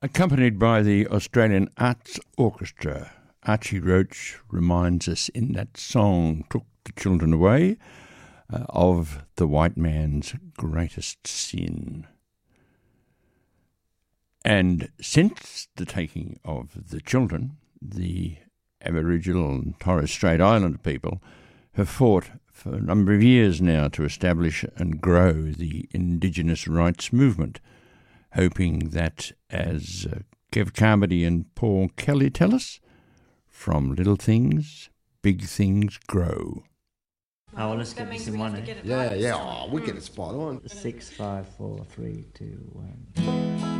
accompanied by the Australian Arts Orchestra. Archie Roach reminds us in that song, Took the Children Away, of the white man's greatest sin. And since the taking of the children, the Aboriginal and Torres Strait Islander people have fought for a number of years now to establish and grow the Indigenous rights movement, hoping that, as Kev Carmody and Paul Kelly tell us, from little things, big things grow. Oh, well, let's get this in one, eh? Yeah. Oh, we get it spot on. 6, 5, 4, 3, 2, 1.